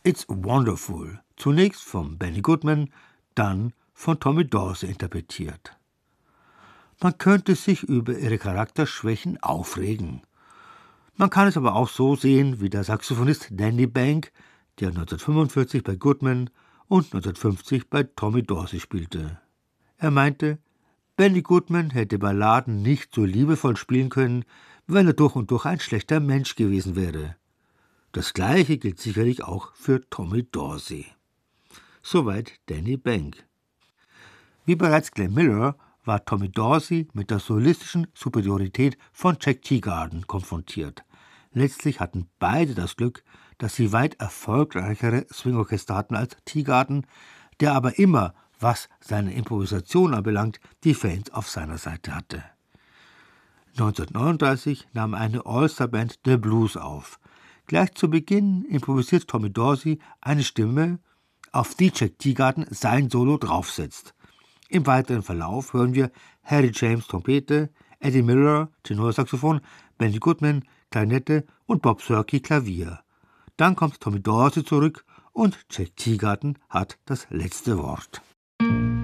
It's Wonderful, zunächst von Benny Goodman, dann von Tommy Dorsey interpretiert. Man könnte sich über ihre Charakterschwächen aufregen. Man kann es aber auch so sehen wie der Saxophonist Danny Bank, der 1945 bei Goodman und 1950 bei Tommy Dorsey spielte. Er meinte, Benny Goodman hätte Balladen nicht so liebevoll spielen können, wenn er durch und durch ein schlechter Mensch gewesen wäre. Das Gleiche gilt sicherlich auch für Tommy Dorsey. Soweit Danny Bank. Wie bereits Glenn Miller war Tommy Dorsey mit der solistischen Superiorität von Jack Teagarden konfrontiert. Letztlich hatten beide das Glück, dass sie weit erfolgreichere Swingorchester hatten als Teagarden, der aber immer, was seine Improvisation anbelangt, die Fans auf seiner Seite hatte. 1939 nahm eine All-Star-Band The Blues auf. Gleich zu Beginn improvisiert Tommy Dorsey eine Stimme, auf die Jack Teagarden sein Solo draufsetzt. Im weiteren Verlauf hören wir Harry James Trompete, Eddie Miller Tenorsaxophon, Benny Goodman Klarinette und Bob Sirky Klavier. Dann kommt Tommy Dorsey zurück und Jack Teagarden hat das letzte Wort.